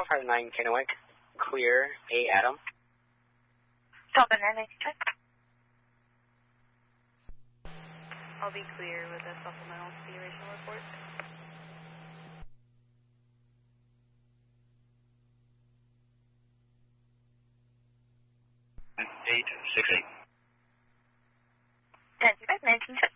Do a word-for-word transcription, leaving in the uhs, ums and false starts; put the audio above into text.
four five nine Kennewick, clear A Adam. Delta nine ninety check. I'll be clear with a supplemental configuration report. eight six eight. ten six eight, nineteen check.